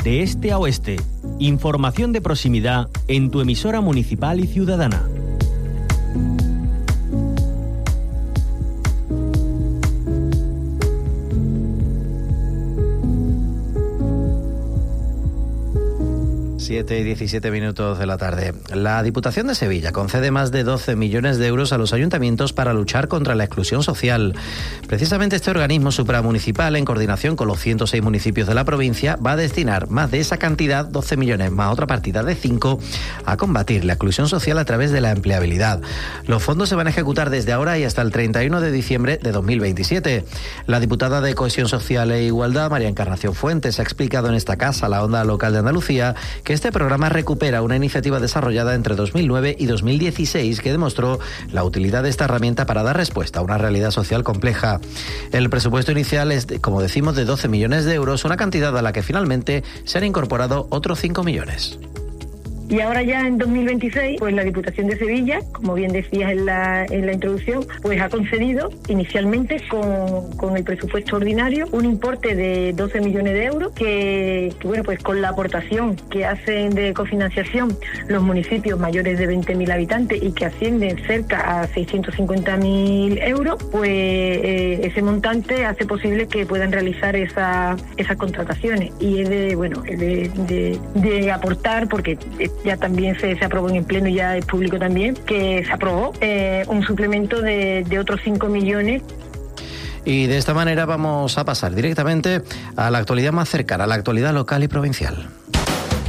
de este a oeste. Información de proximidad en tu emisora municipal y ciudadana. Siete y 17 minutos de la tarde. La Diputación de Sevilla concede más de 12 millones de euros a los ayuntamientos para luchar contra la exclusión social. Precisamente este organismo supramunicipal, en coordinación con los 106 municipios de la provincia, va a destinar más de esa cantidad, 12 millones más otra partida de 5, a combatir la exclusión social a través de la empleabilidad. Los fondos se van a ejecutar desde ahora y hasta el 31 de diciembre de 2027. La diputada de Cohesión Social e Igualdad, María Encarnación Fuentes, ha explicado en esta casa, la Onda Local de Andalucía, que este programa recupera una iniciativa desarrollada entre 2009 y 2016 que demostró la utilidad de esta herramienta para dar respuesta a una realidad social compleja. El presupuesto inicial es, como decimos, de 12 millones de euros, una cantidad a la que finalmente se han incorporado otros 5 millones. Y ahora ya en 2026, pues la Diputación de Sevilla, como bien decías en la introducción, pues ha concedido inicialmente con el presupuesto ordinario un importe de 12 millones de euros que bueno, pues con la aportación que hacen de cofinanciación los municipios mayores de 20.000 habitantes y que ascienden cerca a 650.000 euros, pues ese montante hace posible que puedan realizar esas contrataciones. Y es de aportar, porque ya también se aprobó en el Pleno y ya es público también, que se aprobó un suplemento de otros 5 millones. Y de esta manera vamos a pasar directamente a la actualidad más cercana, a la actualidad local y provincial.